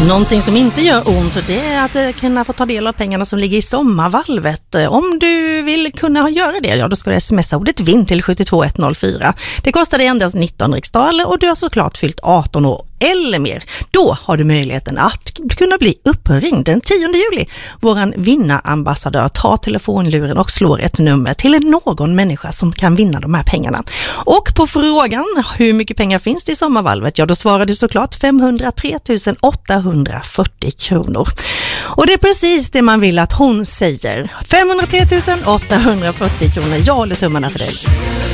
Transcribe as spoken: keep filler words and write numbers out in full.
Någonting som inte gör ont, det är att kunna få ta del av pengarna som ligger i sommarvalvet. Om du vill kunna göra det, ja, då ska du smsa ordet vinn till sju två ett noll fyra. Det kostar dig endast nitton riksdaler och du har såklart fyllt arton år eller mer. Då har du möjligheten att kunna bli uppringd den tionde juli. Våran vinnarambassadör tar telefonluren och slår ett nummer till någon människa som kan vinna de här pengarna. Och på frågan hur mycket pengar finns det i sommarvalvet, ja, då svarar du såklart femhundratre tusen åttahundrafyrtio kronor. Och det är precis det man vill att hon säger. femhundratre tusen åttahundrafyrtio kronor. Jag håller tummarna för dig.